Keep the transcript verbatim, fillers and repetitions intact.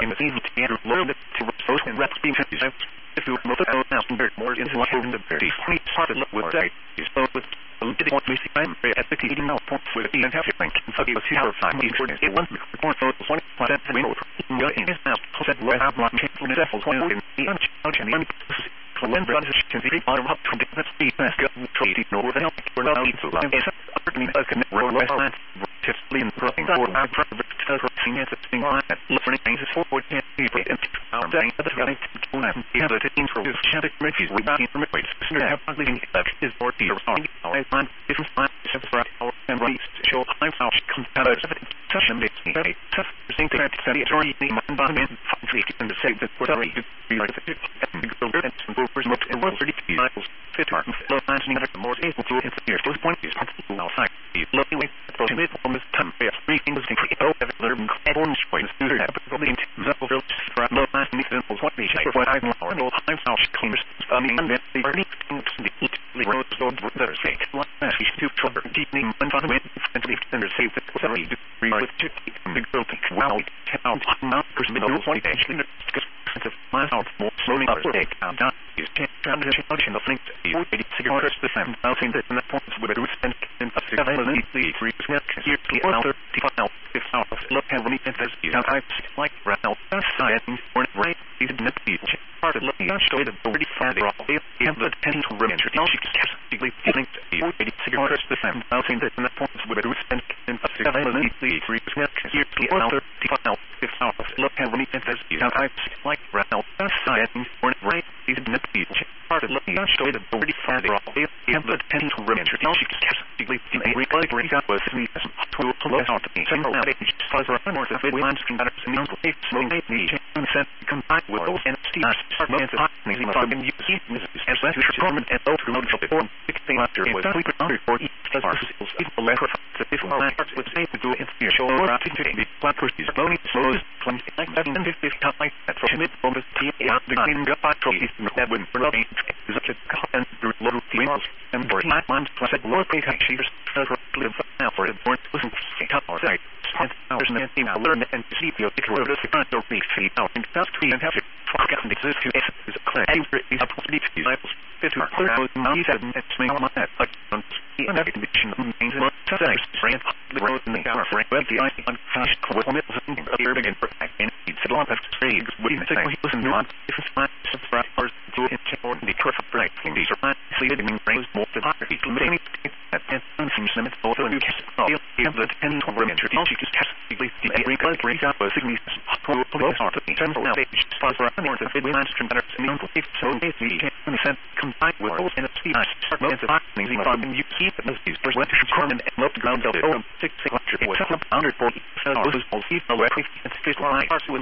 time is even to enter learn to resource and reps being used. If you move it out now, more into what in the very point started with that is both with did want to see time at the eating now points with the entire thing. So it was here time is for it one report for one percent window. Your in is now said well have one change from the devil one in the unchanged and Clement brothers can be part of from different speed fast trade no the help for now it's a lot of certainly a connect road west land typically in the for our private seen as a thing on that learning things is forward can be and our day other guy to have the other things for shantic messages we got information sooner have probably that is more the our find different times for our and race show high how comes out of session makes me very tough think that the attorney mind bond and fifty and the same that for sorry be right and first look at what thirty miles fit are low imagining that more able to interfere those points is outside the looking way for mid on this time yes three things can create over the orange points to have probably into the field for low imagining examples what they share what I know or no time how she comes I mean that the early things the equally roads or the sake like that she to trouble deepening and fundamental and leave and save the sorry to be with to the girl think wow how not person middle twenty actually of my out more slowly up take down is transition of link to eighty cigarettes the same I think that in that point with a spend in a seven the three percent here the other now if hours look at when it says you know I like right now science or right is not be part of looking at show the already fat rock and the tend to remember she categorically linked to eighty cigarettes the same I think that in that point with a spend in a seven the three percent here the other now if hours look at when it says you know I like right now science or right is not be part of looking at show the already fat rock and the tend to remember she categorically linked to was me to look out the same out age fuzz around north of we lands can better some young place slow me and set combined with those and start man to me from you see as that is common and those who know the form sixteen after was we put under for each as our skills if the letter to this one starts with say to do it in show or out into the black person is slowly slows twenty seven fifty time like that for mid from the T A the green gut patrol is that when for loving is a and the little teams and for nine months plus a lower pay shears live now for it born listen to our site hours and then I learn and see the road is the front door big feet out and just three and have it forgotten exist to is a class is a possibility disciples fifty clear out ninety-seven and swing on that like on the other condition of things and size brand the road in the car for web the ice on flash with middle and here again for and it's a lot of trades what do you think he listen on if it's not subscribe or do it in the curve of break these are not sleeping in brains more than heartbeat limiting that and seems limit also a new case of the ten to remember she just categorically the break like break up a significant pull pull out the temple now they just pause for north of the last from better if so they can combined with those and it's the start with the things you keep it as these first to common and love to ground of six lecture was one hundred forty so this will see the way it's just like